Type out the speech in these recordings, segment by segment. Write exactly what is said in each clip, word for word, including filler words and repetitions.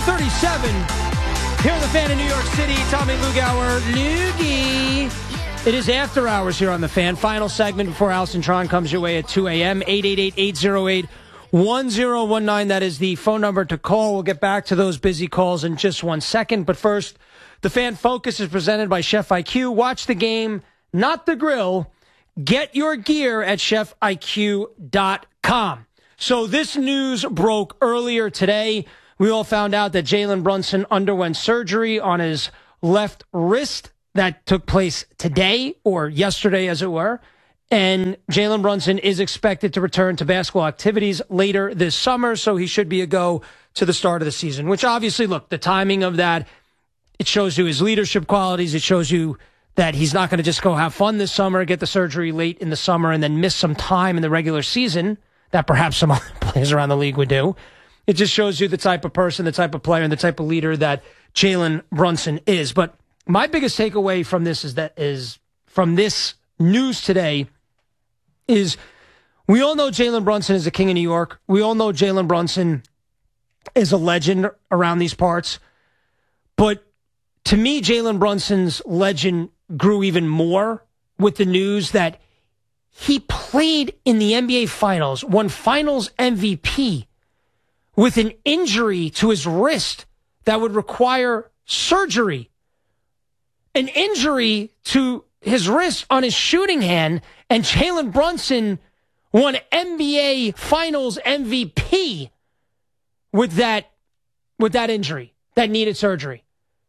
thirty-seven here on the Fan in New York City. Tommy Lugauer, Loogie. It is after hours here on the Fan. Final segment before Allison Tron comes your way at two a.m. eight eight eight, eight oh eight, one oh one nine. That is the phone number to call. We'll get back to those busy calls in just one second. But first, the Fan Focus is presented by Chef I Q. Watch the game, not the grill. Get your gear at chef I Q dot com. So this news broke earlier today. We all found out that Jalen Brunson underwent surgery on his left wrist. That took place today, or yesterday as it were. And Jalen Brunson is expected to return to basketball activities later this summer, so he should be a go to the start of the season, which obviously, look, the timing of that, it shows you his leadership qualities. It shows you that he's not going to just go have fun this summer, get the surgery late in the summer, and then miss some time in the regular season that perhaps some other players around the league would do. It just shows you the type of person, the type of player, and the type of leader that Jalen Brunson is. But my biggest takeaway from this is that is from this news today is we all know Jalen Brunson is the king of New York. We all know Jalen Brunson is a legend around these parts. But to me, Jalen Brunson's legend grew even more with the news that he played in the N B A Finals, won Finals M V P with an injury to his wrist that would require surgery. An injury to his wrist on his shooting hand, and Jalen Brunson won N B A Finals M V P with that, with that injury that needed surgery.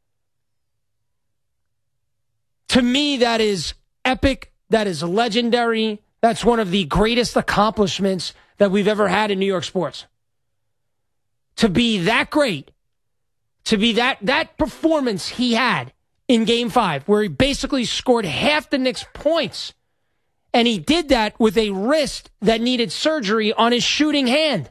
To me, that is epic. That is legendary. That's one of the greatest accomplishments that we've ever had in New York sports. To be that great, to be that, that performance he had in Game five, where he basically scored half the Knicks' points, and he did that with a wrist that needed surgery on his shooting hand.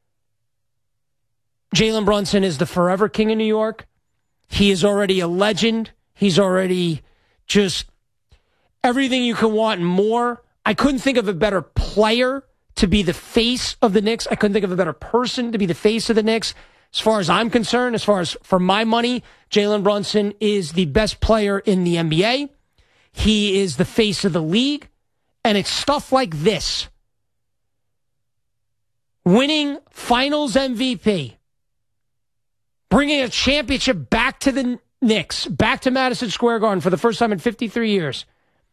Jalen Brunson is the forever king of New York. He is already a legend. He's already just everything you can want and more. I couldn't think of a better player to be the face of the Knicks. I couldn't think of a better person to be the face of the Knicks. As far as I'm concerned, as far as for my money, Jalen Brunson is the best player in the N B A. He is the face of the league. And it's stuff like this. Winning Finals M V P. Bringing a championship back to the Knicks, back to Madison Square Garden for the first time in fifty-three years.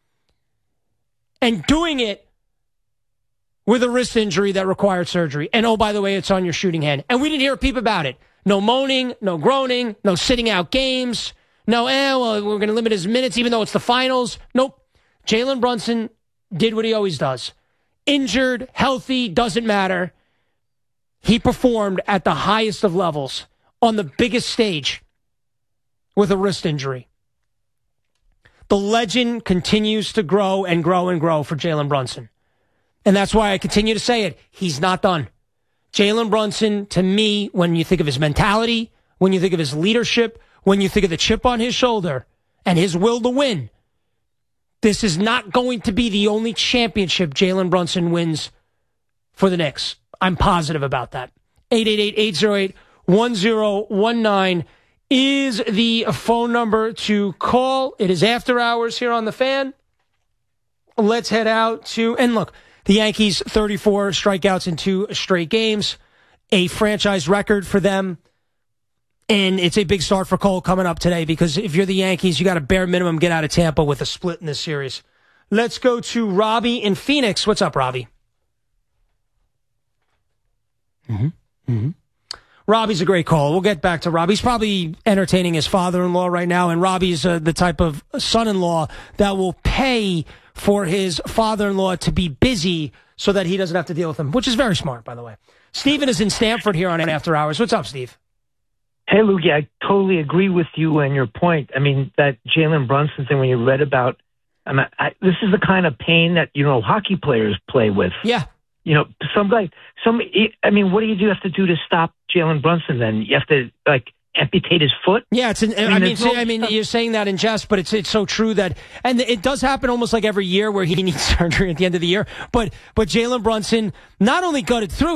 And doing it with a wrist injury that required surgery. And oh, by the way, it's on your shooting hand. And we didn't hear a peep about it. No moaning, no groaning, no sitting out games. No, eh, well, we're going to limit his minutes even though it's the finals. Nope. Jalen Brunson did what he always does. Injured, healthy, doesn't matter. He performed at the highest of levels on the biggest stage with a wrist injury. The legend continues to grow and grow and grow for Jalen Brunson. And that's why I continue to say it. He's not done. Jalen Brunson, to me, when you think of his mentality, when you think of his leadership, when you think of the chip on his shoulder and his will to win, this is not going to be the only championship Jalen Brunson wins for the Knicks. I'm positive about that. eight eight eight, eight oh eight, one oh one nine is the phone number to call. It is after hours here on The Fan. Let's head out to, and look, the Yankees, thirty-four strikeouts in two straight games, a franchise record for them. And it's a big start for Cole coming up today because if you're the Yankees, you got to bare minimum get out of Tampa with a split in this series. Let's go to Robbie in Phoenix. What's up, Robbie? Mm-hmm. Mm-hmm. Robbie's a great call. We'll get back to Robbie. He's probably entertaining his father-in-law right now, and Robbie's uh, the type of son-in-law that will pay for his father-in-law to be busy so that he doesn't have to deal with him, which is very smart, by the way. Steven is in Stamford here on After Hours. What's up, Steve? Hey, Lukey, I totally agree with you and your point. I mean, that Jalen Brunson thing when you read about, I mean, I, this is the kind of pain that, you know, hockey players play with. Yeah. You know, some guy, some, I mean, what do you do have to do to stop Jalen Brunson then? You have to, like, amputate his foot? Yeah, it's. An, I mean, I mean, see, I mean, you're saying that in jest, but it's it's so true that, and it does happen almost like every year where he needs surgery at the end of the year. But but Jalen Brunson not only gutted through it,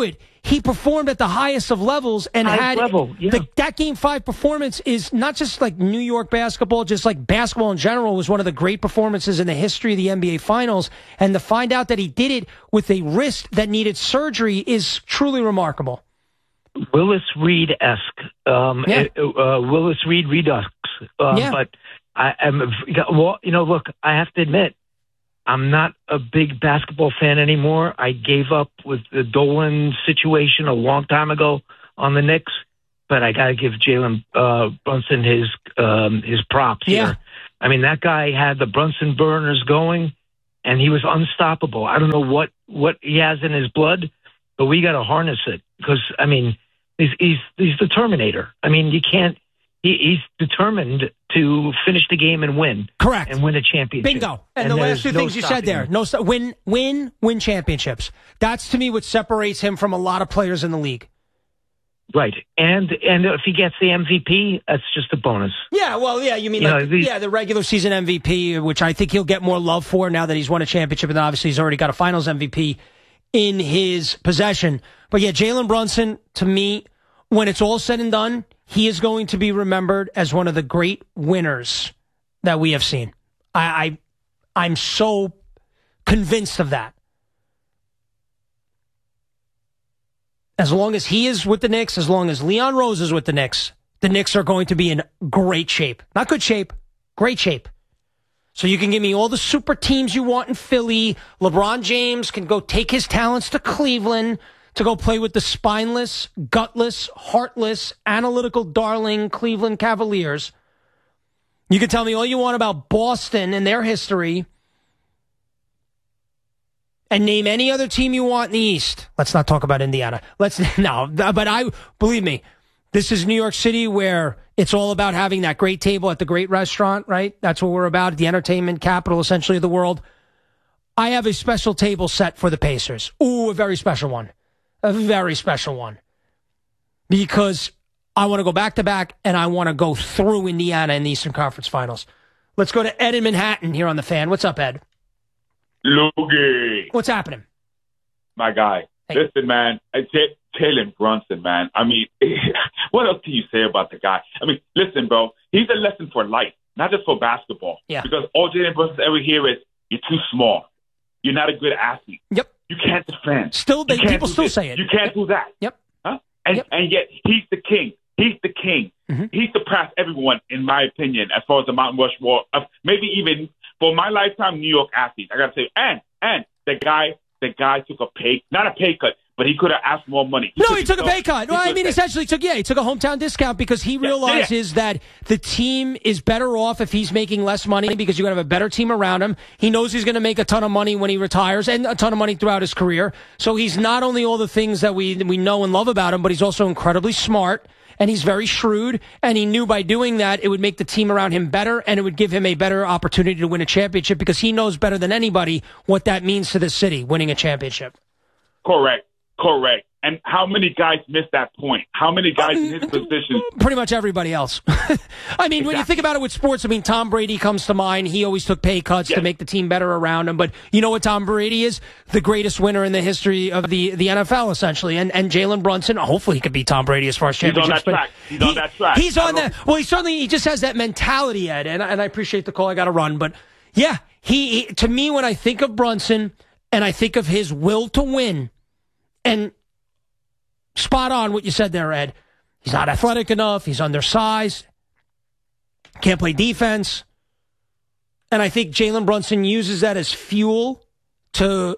he performed at the highest of levels and Highest had level, yeah. the, that Game Five performance is not just like New York basketball, just like basketball in general was one of the great performances in the history of the N B A Finals. And to find out that he did it with a wrist that needed surgery is truly remarkable. Willis Reed-esque, um, Yeah. uh, Willis Reed Redux. Um, Yeah. But I am, well, you know, look, I have to admit, I'm not a big basketball fan anymore. I gave up with the Dolan situation a long time ago on the Knicks, but I got to give Jalen uh, Brunson his um, his props Yeah. here. I mean, that guy had the Brunson burners going, and he was unstoppable. I don't know what, what he has in his blood, but we got to harness it because, I mean, he's, he's he's the Terminator. I mean, you can't. He, he's determined to finish the game and win. Correct. And win a championship. Bingo. And, And the last there's two no things you said stopping there. him. No, st- win, win, win championships. That's to me what separates him from a lot of players in the league. Right. And and if he gets the M V P, that's just a bonus. Yeah, well, yeah, you mean You like, know, these- yeah, the regular season M V P, which I think he'll get more love for now that he's won a championship, and obviously he's already got a Finals M V P in his possession. But yeah, Jalen Brunson, to me, when it's all said and done, he is going to be remembered as one of the great winners that we have seen. I, I I'm so convinced of that. As long as he is with the Knicks, as long as Leon Rose is with the Knicks, the Knicks are going to be in great shape. Not good shape, great shape. So you can give me all the super teams you want in Philly. LeBron James can go take his talents to Cleveland to go play with the spineless, gutless, heartless, analytical darling Cleveland Cavaliers. You can tell me all you want about Boston and their history, and name any other team you want in the East. Let's not talk about Indiana. Let's no, but I believe me, this is New York City where it's all about having that great table at the great restaurant, right? That's what we're about, the entertainment capital essentially of the world. I have a special table set for the Pacers. Ooh, a very special one. A very special one. Because I want to go back to back and I want to go through Indiana in the Eastern Conference Finals. Let's go to Ed in Manhattan here on The Fan. What's up, Ed? Loogie. What's happening? My guy. Hey. Listen, man. J- Jalen Brunson, man. I mean, what else can you say about the guy? I mean, listen, bro. He's a lesson for life, not just for basketball. Yeah. Because all Jalen Brunson ever hear is, you're too small. You're not a good athlete. Yep. You can't defend. Still, they, You can't people do still this. say it. You can't do that. Yep. Huh? And, Yep. and yet, he's the king. He's the king. Mm-hmm. He surpassed everyone, in my opinion, as far as the Mount Rushmore, of maybe even for my lifetime New York athletes. I got to say, and, and the guy, the guy took a pay, not a pay cut, but he could have asked more money. No, could- he took a so- pay cut. he Well, I could mean, have- essentially, took yeah, he took a hometown discount because he realizes that the team is better off if he's making less money because you're going to have a better team around him. He knows he's going to make a ton of money when he retires and a ton of money throughout his career. So he's not only all the things that we we know and love about him, but he's also incredibly smart and he's very shrewd. And he knew by doing that it would make the team around him better and it would give him a better opportunity to win a championship because he knows better than anybody what that means to the city, winning a championship. Correct, correct. And how many guys missed that point? How many guys in his position? Pretty much everybody else. I mean, when you Exactly. think about it with sports, I mean, Tom Brady comes to mind. He always took pay cuts Yes. to make the team better around him. But you know what Tom Brady is? The greatest winner in the history of the, the N F L, essentially. And and Jalen Brunson, hopefully he could beat Tom Brady as far as He's on championships. that but track. He's on that track. He's I on don't- that. Well, he certainly, he just has that mentality, Ed. And, and I appreciate the call. I got to run. But yeah, he, he, to me, when I think of Brunson and I think of his will to win, and spot on what you said there, Ed. He's not athletic enough. He's undersized. Can't play defense. And I think Jalen Brunson uses that as fuel to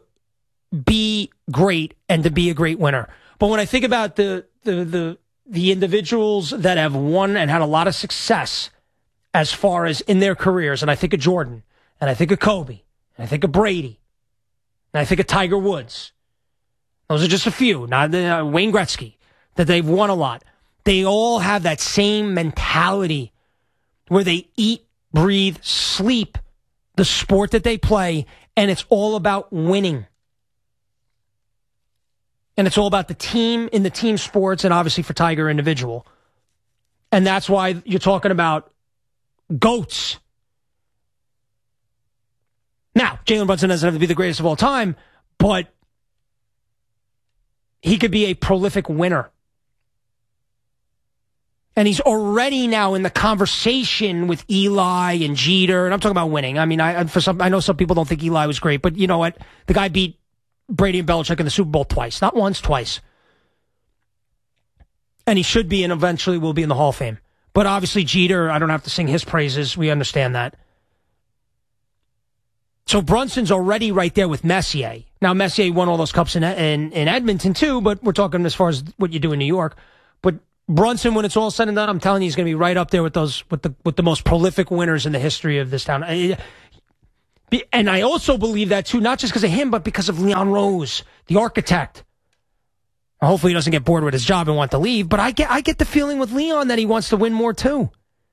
be great and to be a great winner. But when I think about the the the, the individuals that have won and had a lot of success as far as in their careers, and I think of Jordan, and I think of Kobe, and I think of Brady, and I think of Tiger Woods. Those are just a few, not uh, Wayne Gretzky, that they've won a lot. They all have that same mentality where they eat, breathe, sleep the sport that they play, and it's all about winning. And it's all about the team in the team sports, and obviously for Tiger individual. And that's why you're talking about GOATs. Now, Jalen Brunson doesn't have to be the greatest of all time, but he could be a prolific winner. And he's already now in the conversation with Eli and Jeter. And I'm talking about winning. I mean, I for some, I know some people don't think Eli was great, but you know what? The guy beat Brady and Belichick in the Super Bowl twice. Not once, twice. And he should be and eventually will be in the Hall of Fame. But obviously Jeter, I don't have to sing his praises. We understand that. So Brunson's already right there with Messier. Now, Messier won all those cups in, in, in Edmonton too, but we're talking as far as what you do in New York. But Brunson, when it's all said and done, I'm telling you, he's going to be right up there with those with the with the most prolific winners in the history of this town. And I also believe that too, not just because of him, but because of Leon Rose, the architect. Hopefully, he doesn't get bored with his job and want to leave. But I get I get the feeling with Leon that he wants to win more too.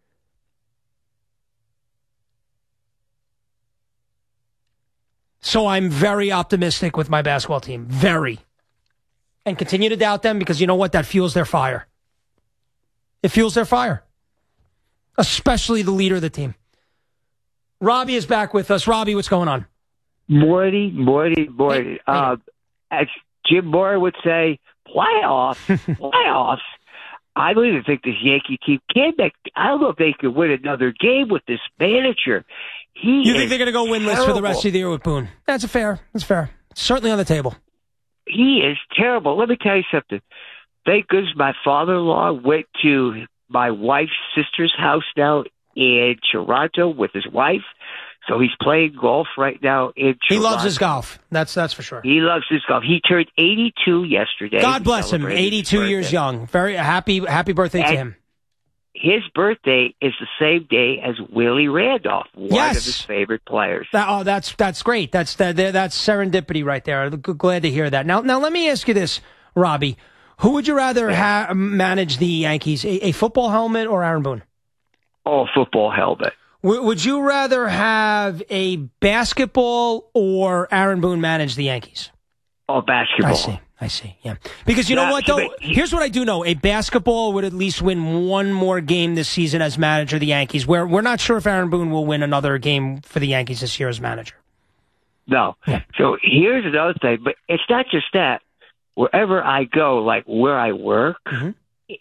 So I'm very optimistic with my basketball team, very, and continue to doubt them because you know what? That fuels their fire. It fuels their fire, especially the leader of the team. Robbie is back with us. Robbie, what's going on? Morty, Morty, Morty. Hey, uh, as Jim Moore would say, playoffs, playoffs. I don't even think this Yankee team can make. I don't know if they could win another game with this manager. He you think they're going to go winless terrible. for the rest of the year with Boone? That's fair. That's fair. Certainly on the table. He is terrible. Let me tell you something. Thank goodness my father-in-law went to my wife's sister's house now in Toronto with his wife. So he's playing golf right now in Toronto. He loves his golf. That's that's for sure. He loves his golf. He turned eighty-two yesterday. God bless him. eighty-two years young. Very happy happy birthday and to him. His birthday is the same day as Willie Randolph, one yes. of his favorite players. That, oh, that's that's great. That's that, that's serendipity right there. I'm glad to hear that. Now, now let me ask you this, Robbie. Who would you rather ha- manage the Yankees, a, a football helmet or Aaron Boone? Oh, football helmet. W- would you rather have a basketball or Aaron Boone manage the Yankees? Oh, basketball. I see. I see. Yeah. Because you know yeah, what, though? Here's what I do know. A basketball would at least win one more game this season as manager of the Yankees, where we're not sure if Aaron Boone will win another game for the Yankees this year as manager. No. Yeah. So here's another thing, but it's not just that. Wherever I go, like where I work, mm-hmm.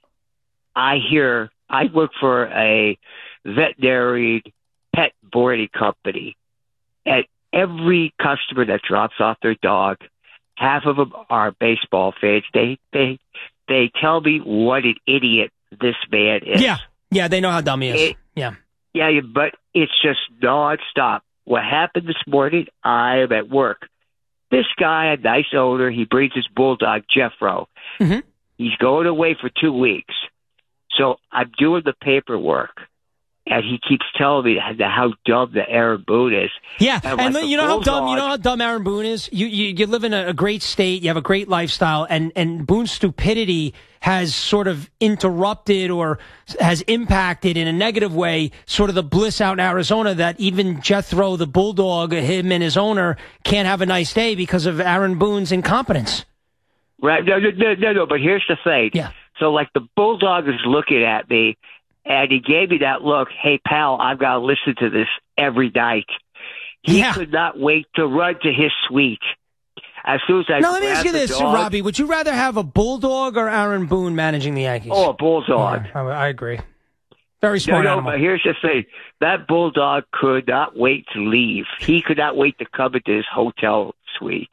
I hear, I work for a veterinary pet boarding company, and every customer that drops off their dog, half of them are baseball fans. They they they tell me what an idiot this man is. Yeah, yeah, they know how dumb he is. It, yeah, yeah, but it's just nonstop. What happened this morning? I am at work. This guy, a nice owner, he breeds his bulldog, Jeffro. Mm-hmm. He's going away for two weeks. So I'm doing the paperwork, and he keeps telling me how dumb the Aaron Boone is. Yeah, and, and like you know bulldog, how dumb you know how dumb Aaron Boone is. You you, you live in a, a great state, you have a great lifestyle, and and Boone's stupidity has sort of interrupted or has impacted in a negative way sort of the bliss out in Arizona that even Jethro, the bulldog, him and his owner can't have a nice day because of Aaron Boone's incompetence. Right? No, no, no, no. But here's the thing. Yeah. So like the bulldog is looking at me, and he gave me that look. Hey, pal, I've got to listen to this every night. He yeah. could not wait to run to his suite. As soon as I now, let me ask you this, dog, Robbie. Would you rather have a bulldog or Aaron Boone managing the Yankees? Oh, a bulldog. Yeah, I, I agree. Very smart no, no, animal. But here's the thing. That bulldog could not wait to leave. He could not wait to come into his hotel suite.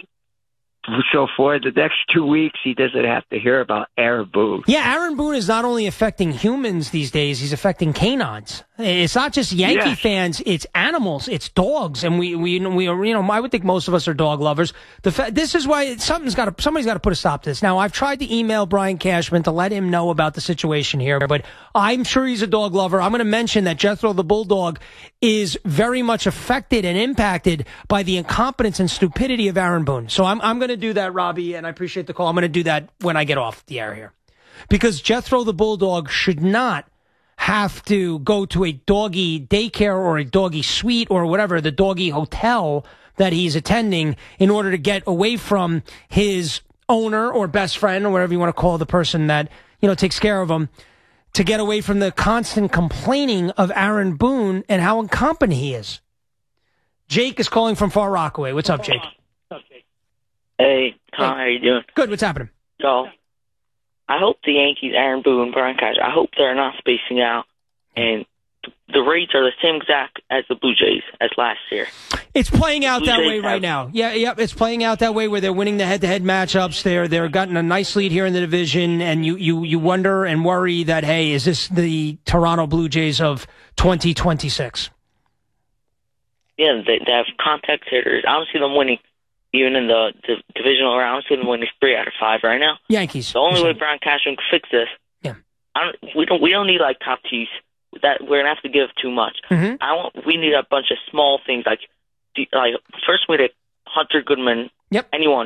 So for the next two weeks, he doesn't have to hear about Aaron Boone. Yeah, Aaron Boone is not only affecting humans these days, he's affecting canines. It's not just Yankee yes. fans, it's animals, it's dogs. And we, we, we are, you know, I would think most of us are dog lovers. The fa- This is why something's got to, somebody's got to put a stop to this. Now, I've tried to email Brian Cashman to let him know about the situation here, but I'm sure he's a dog lover. I'm going to mention that Jethro the Bulldog is very much affected and impacted by the incompetence and stupidity of Aaron Boone. So I'm, I'm going to do that, Robbie, and I appreciate the call. I'm going to do that when I get off the air here. Because Jethro the Bulldog should not have to go to a doggy daycare or a doggy suite or whatever, the doggy hotel that he's attending in order to get away from his owner or best friend or whatever you want to call the person that, you know, takes care of him, to get away from the constant complaining of Aaron Boone and how incompetent he is. Jake is calling from Far Rockaway. What's up, Jake? Hey, Tom, how you doing? Good. What's happening? So I hope the Yankees, Aaron Boone, Brian Cashman, I hope they're not spacing out, and the rates are the same exact as the Blue Jays as last year. It's playing out Blue that Jays way right have- now. Yeah, yeah, it's playing out that way where they're winning the head-to-head matchups. They're they're gotten a nice lead here in the division, and you you you wonder and worry that, hey, is this the Toronto Blue Jays of twenty twenty-six? Yeah, they, they have contact hitters. I don't see them winning, even in the, the divisional round. I don't see them winning three out of five right now. Yankees. The only you're way saying. Brian Cashman can fix this, Yeah. I don't, we don't we don't need like Tatis. That we're gonna have to give too much. Mhm. I want we need a bunch of small things like like first we need Hunter Goodman. Yep. Anyone